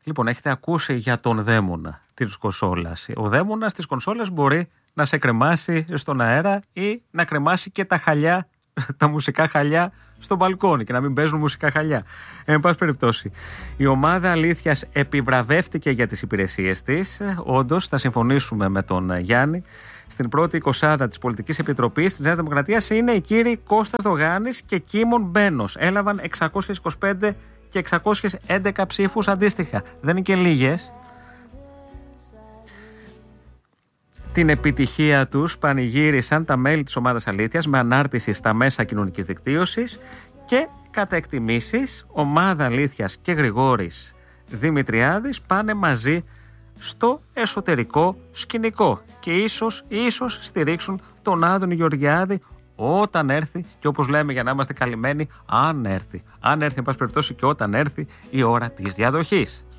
Λοιπόν, έχετε ακούσει για τον δαίμονα της κονσόλας. Ο δαίμονας της κονσόλας μπορεί να σε κρεμάσει στον αέρα ή να κρεμάσει και τα χαλιά, τα μουσικά χαλιά στο μπαλκόνι και να μην παίζουν μουσικά χαλιά. Εν πάση περιπτώσει, η ομάδα Αλήθειας επιβραβεύτηκε για τις υπηρεσίες της. Όντως, θα συμφωνήσουμε με τον Γιάννη. Στην πρώτη 20 της Πολιτικής Επιτροπής της Νέας Δημοκρατίας είναι οι κύριοι Κώστας Δογάνης και Κίμων Μπένος. Έλαβαν 625 και 611 ψήφους αντίστοιχα. Δεν είναι και λίγες. Την επιτυχία τους πανηγύρισαν τα μέλη της ομάδας Αλήθειας με ανάρτηση στα μέσα κοινωνικής δικτύωσης και κατά εκτιμήσεις ομάδα Αλήθειας και Γρηγόρης Δημητριάδης πάνε μαζί στο εσωτερικό σκηνικό και ίσως στηρίξουν τον Άδωνη Γεωργιάδη όταν έρθει και όπως λέμε για να είμαστε καλυμμένοι, αν έρθει εν πάση περιπτώσει και όταν έρθει η ώρα της διαδοχής.